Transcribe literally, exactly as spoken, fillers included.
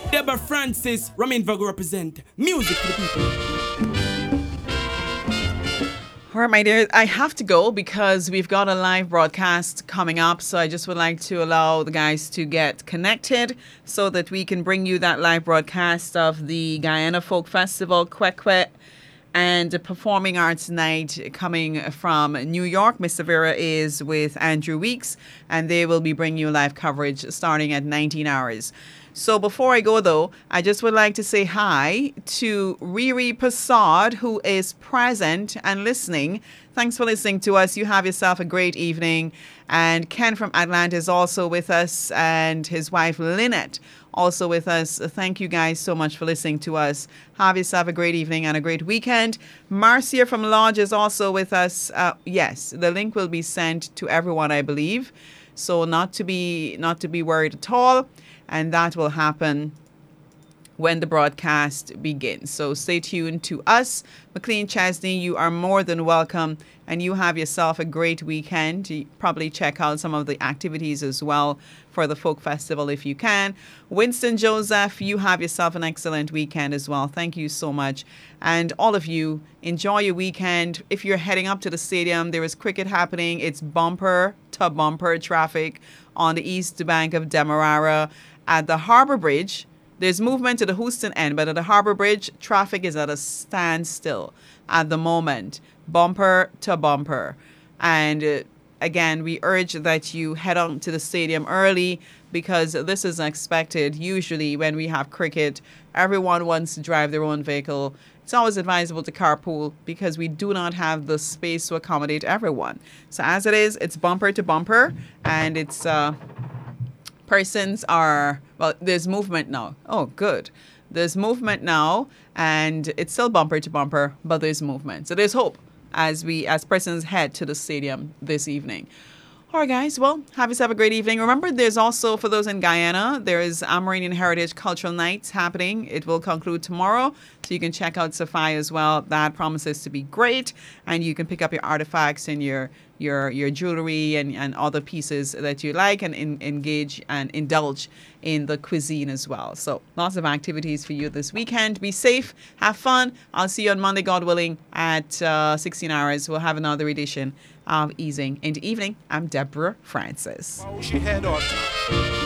Deborah Francis, Ramin Vago represent music for the people. All right, my dear, I have to go because we've got a live broadcast coming up. So I just would like to allow the guys to get connected so that we can bring you that live broadcast of the Guyana Folk Festival, Kwekwe, and the Performing Arts Night coming from New York. Mister Vera is with Andrew Weeks, and they will be bringing you live coverage starting at nineteen hours. So before I go, though, I just would like to say hi to Riri Passad, who is present and listening. Thanks for listening to us. You have yourself a great evening. And Ken from Atlanta is also with us, and his wife Lynette also with us. Thank you guys so much for listening to us. Have yourself a great evening and a great weekend. Marcia from Lodge is also with us. Uh, yes, the link will be sent to everyone, I believe. So not to be not to be worried at all. And that will happen when the broadcast begins. So stay tuned to us. McLean Chesney, you are more than welcome. And you have yourself a great weekend. You probably check out some of the activities as well for the Folk Festival if you can. Winston Joseph, you have yourself an excellent weekend as well. Thank you so much. And all of you, enjoy your weekend. If you're heading up to the stadium, there is cricket happening. It's bumper to bumper traffic on the east bank of Demerara. At the Harbor Bridge, there's movement to the Houston end, but at the Harbor Bridge, traffic is at a standstill at the moment, bumper to bumper. And uh, again, we urge that you head on to the stadium early because this is expected. Usually when we have cricket, everyone wants to drive their own vehicle. It's always advisable to carpool because we do not have the space to accommodate everyone. So as it is, it's bumper to bumper, and it's... Uh, persons are, well, there's movement now. Oh, good. There's movement now, and it's still bumper to bumper, but there's movement. So there's hope as we, as persons head to the stadium this evening. All right, guys. Well, have yourself a great evening. Remember, there's also, for those in Guyana, there is Amerindian Heritage Cultural Nights happening. It will conclude tomorrow, so you can check out Safai as well. That promises to be great, and you can pick up your artifacts and your your your jewelry and, and other pieces that you like, and in, engage and indulge in the cuisine as well. So lots of activities for you this weekend. Be safe, have fun. I'll see you on Monday, God willing, at uh, sixteen hours. We'll have another edition of Easing into Evening. I'm Deborah Francis. She head on.